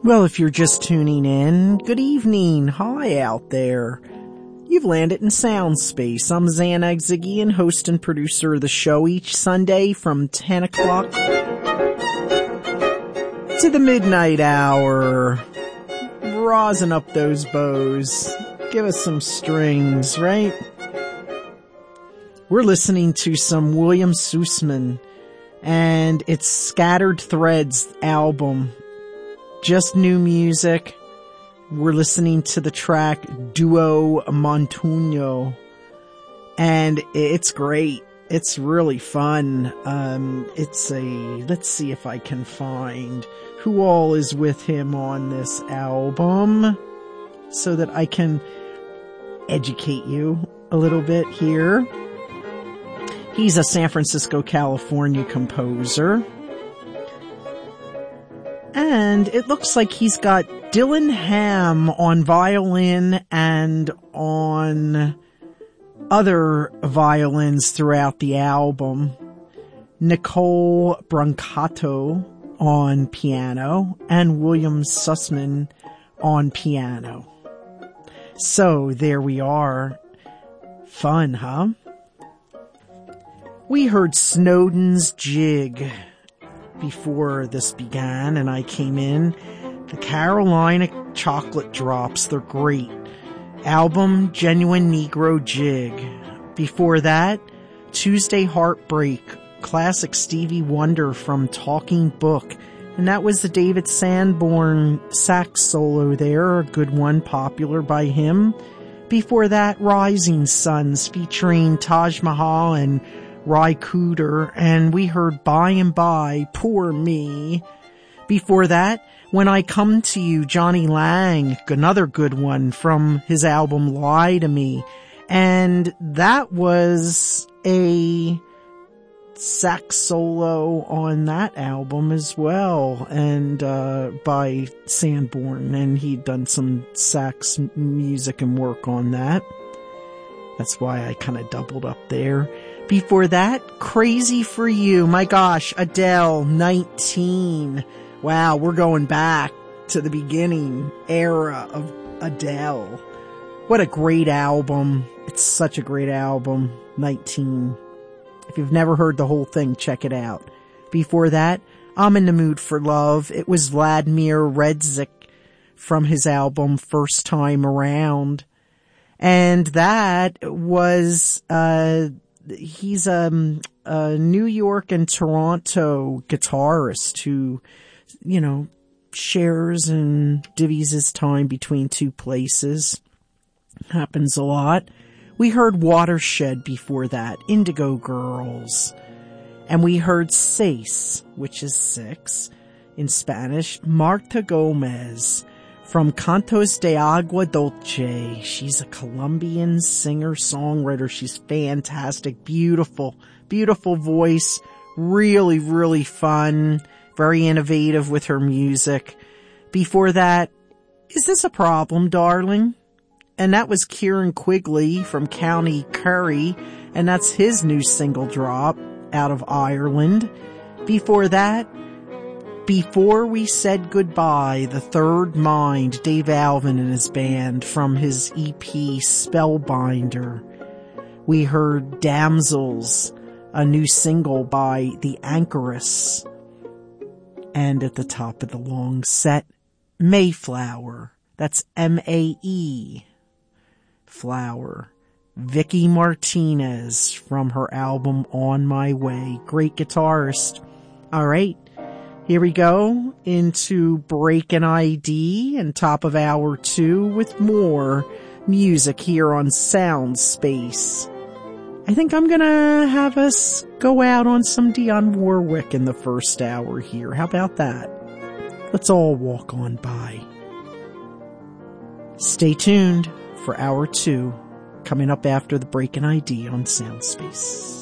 Well, if you're just tuning in, good evening. Hi out there. You've landed in Sound Space. I'm Xanag Ziggy, host and producer of the show each Sunday from 10 o'clock to the midnight hour. Rosin up those bows. Give us some strings, right? We're listening to some William Sussman and its Scattered Threads album. Just new music. We're listening to the track Duo Montuno, and it's great. It's really fun. Let's see if I can find who all is with him on this album so that I can educate you a little bit here. He's a San Francisco, California composer. And it looks like he's got Dylan Ham on violin and on other violins throughout the album. Nicole Brancato on piano and William Sussman on piano. So there we are. Fun, huh? We heard Snowden's Jig before this began, and I came in. The Carolina Chocolate Drops, they're great. Album Genuine Negro Jig. Before that, Tuesday Heartbreak, classic Stevie Wonder from Talking Book. And that was the David Sanborn sax solo there, a good one, popular by him. Before that, Rising Suns featuring Taj Mahal and Ry Cooder, and we heard By and By, Poor Me. Before that, When I Come to You, Johnny Lang, another good one from his album Lie to Me. And that was a sax solo on that album as well, and by Sanborn, and he'd done some sax music and work on that. That's why I kind of doubled up there. Before that, Crazy for You. My gosh, Adele, 19. Wow, we're going back to the beginning era of Adele. What a great album. It's such a great album, 19. If you've never heard the whole thing, check it out. Before that, I'm in the Mood for Love. It was Vladimir Redzik from his album First Time Around. And that was, he's a New York and Toronto guitarist who, shares and divvies his time between two places. Happens a lot. We heard Watershed before that, Indigo Girls. And we heard Seis, which is 6 in Spanish, Marta Gomez from Cantos de Agua Dulce. She's a Colombian singer-songwriter. She's fantastic. Beautiful, beautiful voice. Really, really fun. Very innovative with her music. Before that, Is This a Problem, Darling? And that was Kieran Quigley from County Kerry. And that's his new single drop out of Ireland. Before that, Before We Said Goodbye, The Third Mind, Dave Alvin and his band from his EP Spellbinder. We heard Damsels, a new single by The Anchoress. And at the top of the long set, Mayflower. That's M-A-E. Flower. Vicky Martinez from her album On My Way. Great guitarist. All right. Here we go into Break an ID and top of hour 2 with more music here on Sound Space. I think I'm gonna have us go out on some Dionne Warwick in the first hour here. How about that? Let's all walk on by. Stay tuned for hour 2 coming up after the Break an ID on Sound Space.